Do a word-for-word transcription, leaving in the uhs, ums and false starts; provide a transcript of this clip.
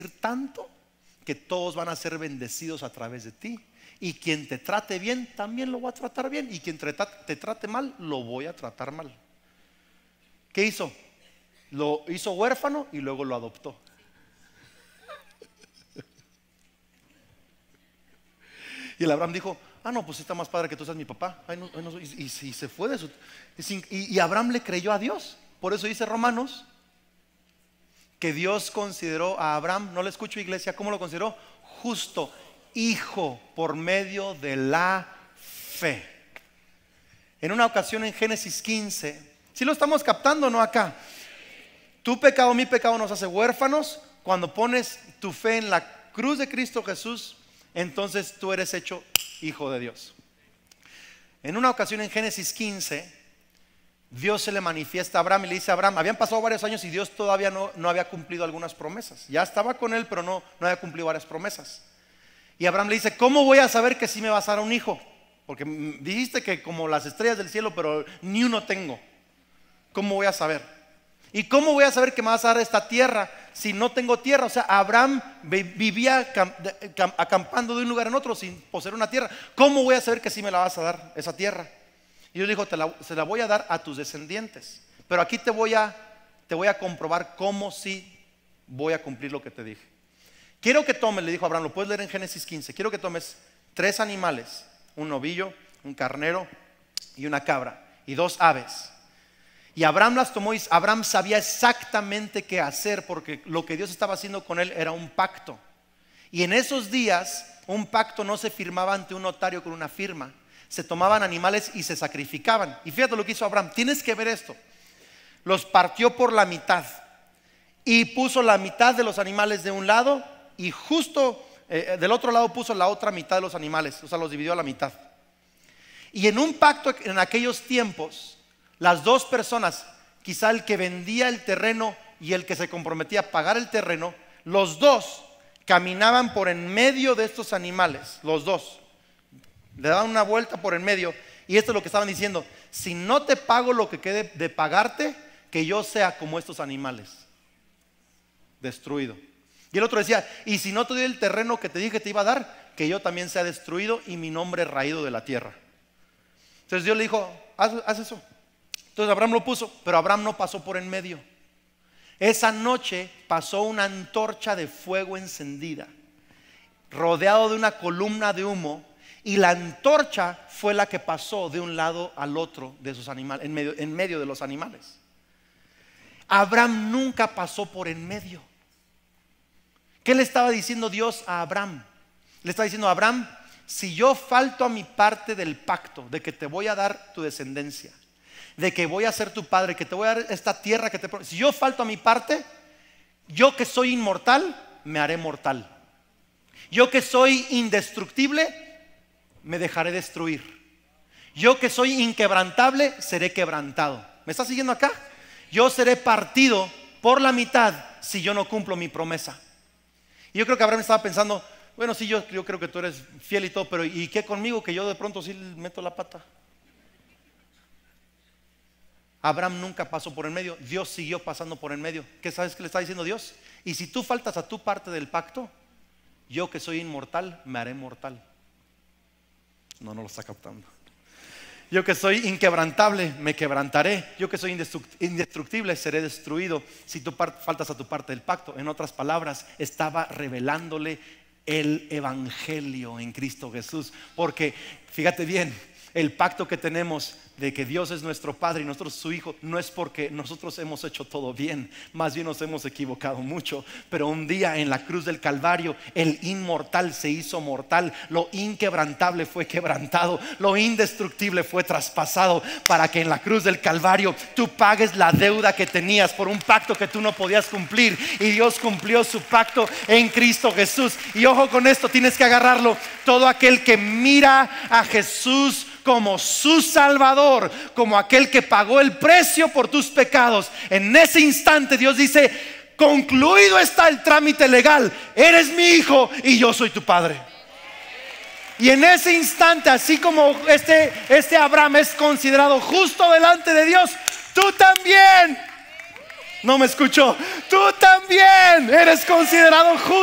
tanto que todos van a ser bendecidos a través de ti. Y quien te trate bien, también lo voy a tratar bien. Y quien te, te trate mal, lo voy a tratar mal. ¿Qué hizo? Lo hizo huérfano y luego lo adoptó. Y el Abraham dijo: ah, no, pues está más padre que tú seas mi papá. Ay, no, ay, no, y, y, y se fue de su... Y, y Abraham le creyó a Dios. Por eso dice Romanos que Dios consideró a Abraham, no le escucho, iglesia, ¿cómo lo consideró? Justo, hijo por medio de la fe. En una ocasión en Génesis quince, si lo estamos captando, ¿no? Acá, tu pecado, mi pecado nos hace huérfanos. Cuando pones tu fe en la cruz de Cristo Jesús, entonces tú eres hecho hijo de Dios. En una ocasión en Génesis quince, Dios se le manifiesta a Abraham y le dice a Abraham, habían pasado varios años y Dios todavía no, no había cumplido algunas promesas. Ya estaba con él, pero no, no había cumplido varias promesas. Y Abraham le dice: ¿cómo voy a saber que sí me vas a dar un hijo? Porque dijiste que como las estrellas del cielo, pero ni uno tengo. ¿Cómo voy a saber? ¿Y cómo voy a saber que me vas a dar esta tierra si no tengo tierra? O sea, Abraham vivía acampando de un lugar en otro sin poseer una tierra. ¿Cómo voy a saber que sí me la vas a dar esa tierra? Y Dios dijo: te la, se la voy a dar a tus descendientes. Pero aquí te voy a, te voy a comprobar cómo sí voy a cumplir lo que te dije. Quiero que tomes, le dijo Abraham, lo puedes leer en Génesis quince. Quiero que tomes tres animales: un novillo, un carnero y una cabra, y dos aves. Y Abraham las tomó, y Abraham sabía exactamente qué hacer, porque lo que Dios estaba haciendo con él era un pacto. Y en esos días un pacto no se firmaba ante un notario con una firma. Se tomaban animales y se sacrificaban. Y fíjate lo que hizo Abraham, tienes que ver esto. Los partió por la mitad y puso la mitad de los animales de un lado, y justo eh, del otro lado puso la otra mitad de los animales. O sea, los dividió a la mitad. Y en un pacto en aquellos tiempos, las dos personas, quizá el que vendía el terreno y el que se comprometía a pagar el terreno, los dos caminaban por en medio de estos animales. Los dos le daban una vuelta por en medio. Y esto es lo que estaban diciendo: si no te pago lo que quede de pagarte, que yo sea como estos animales, destruido. Y el otro decía: y si no te doy el terreno que te dije que te iba a dar, que yo también sea destruido y mi nombre raído de la tierra. Entonces Dios le dijo: haz, haz eso. Entonces Abraham lo puso, pero Abraham no pasó por en medio. Esa noche pasó una antorcha de fuego encendida, rodeado de una columna de humo, y la antorcha fue la que pasó de un lado al otro de esos animales, en medio, en medio de los animales. Abraham nunca pasó por en medio. ¿Qué le estaba diciendo Dios a Abraham? Le estaba diciendo: Abraham, si yo falto a mi parte del pacto de que te voy a dar tu descendencia, de que voy a ser tu padre, que te voy a dar esta tierra que te... Si yo falto a mi parte, yo que soy inmortal, me haré mortal. Yo que soy indestructible, me dejaré destruir. Yo que soy inquebrantable, seré quebrantado. ¿Me estás siguiendo acá? Yo seré partido por la mitad si yo no cumplo mi promesa. Y yo creo que Abraham estaba pensando: bueno, sí, yo, yo creo que tú eres fiel y todo, pero ¿y qué conmigo, que yo de pronto sí meto la pata? Abraham nunca pasó por en medio. Dios siguió pasando por en medio. ¿Qué sabes que le está diciendo Dios? Y si tú faltas a tu parte del pacto, yo que soy inmortal, me haré mortal. No, no lo está captando. Yo que soy inquebrantable, me quebrantaré. Yo que soy indestructible, seré destruido si tú faltas a tu parte del pacto. En otras palabras, estaba revelándole el evangelio en Cristo Jesús. Porque fíjate bien, el pacto que tenemos de que Dios es nuestro Padre y nosotros su Hijo, no es porque nosotros hemos hecho todo bien, más bien nos hemos equivocado mucho. Pero un día en la cruz del Calvario, el inmortal se hizo mortal, lo inquebrantable fue quebrantado, lo indestructible fue traspasado, para que en la cruz del Calvario tú pagues la deuda que tenías por un pacto que tú no podías cumplir. Y Dios cumplió su pacto en Cristo Jesús. Y ojo con esto, tienes que agarrarlo: todo aquel que mira a Jesús como su Salvador, como aquel que pagó el precio por tus pecados, en ese instante Dios dice: concluido está el trámite legal, eres mi hijo y yo soy tu padre. Y en ese instante, así como este, este Abraham es considerado justo delante de Dios, tú también. No me escuchó. Tú también eres considerado justo.